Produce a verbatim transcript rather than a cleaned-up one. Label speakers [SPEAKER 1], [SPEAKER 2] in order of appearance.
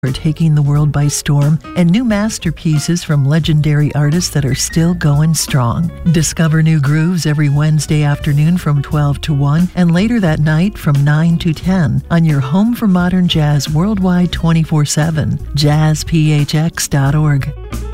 [SPEAKER 1] are taking the world by storm, and new masterpieces from legendary artists that are still going strong. Discover new grooves every Wednesday afternoon from twelve to one, and later that night from nine to ten on your home for modern jazz worldwide twenty-four seven, jazz p h x dot org.